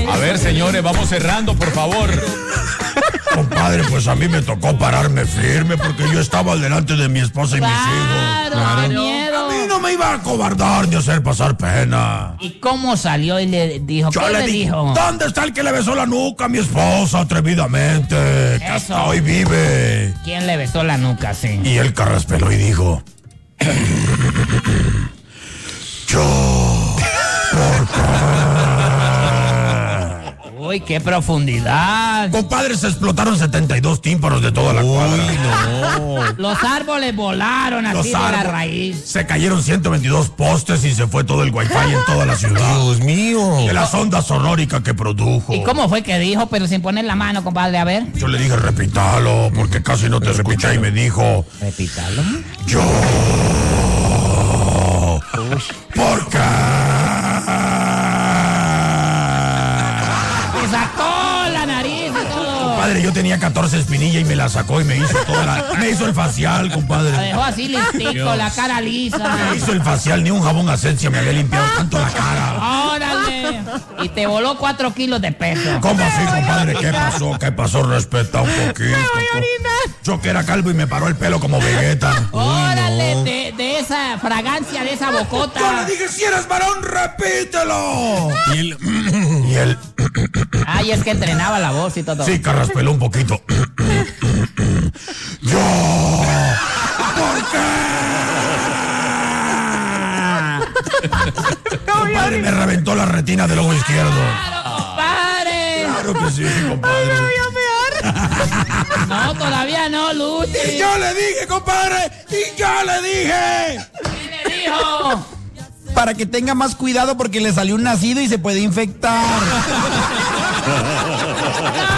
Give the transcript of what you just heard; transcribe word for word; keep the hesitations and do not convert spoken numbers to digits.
A ver, señores, vamos cerrando, por favor. Compadre, pues a mí me tocó pararme firme porque yo estaba delante de mi esposa y claro, mis hijos. Claro, miedo. A mí no me iba a acobardar ni hacer pasar pena. ¿Y cómo salió y le dijo? Yo ¿Qué le le dije, dijo? ¿dónde está el que le besó la nuca a mi esposa atrevidamente? Que hasta hoy vive. ¿Quién le besó la nuca, sí? Y él carraspeló y dijo... Yo... ¿Por qué? Uy, qué profundidad. Compadre, se explotaron setenta y dos tímpanos de toda la cuadra. Uy, no. Los árboles volaron así Los de la árboles. raíz. Se cayeron ciento veintidós postes y se fue todo el wifi en toda la ciudad. Dios mío. De las ondas sonóricas que produjo. ¿Y cómo fue que dijo, pero sin poner la mano, compadre? A ver. Yo le dije, repítalo, porque casi no te escuché y me dijo... Repítalo. Yo... ¿Por qué? ¡Me sacó la nariz y todo! Compadre, yo tenía catorce espinillas y me la sacó y me hizo toda la... Me hizo el facial, La compadre. dejó así listico, la cara lisa. Me hizo el facial, ni un jabón Asencia me había limpiado tanto la cara. ¡Órale! Y te voló cuatro kilos de peso. ¿Cómo así, compadre? ¿Qué pasó? ¿Qué pasó? Respeta un poquito. Yo que era calvo y me paró el pelo como Vegeta. ¡Órale! De, de esa fragancia, de esa bocota. Yo le dije, si eres varón, repítelo. Y él... Y él... Ay, es que entrenaba la voz y todo. Sí, carraspeló un poquito. Yo... ¿Por qué? Compadre, me reventó la retina del ojo izquierdo. ¡Claro, compadre! Claro que sí, compadre. No, todavía no, Luchi. Y yo le dije, compadre, y yo le dije. ¿Qué le dijo? Para que tenga más cuidado porque le salió un nacido y se puede infectar. ¡No!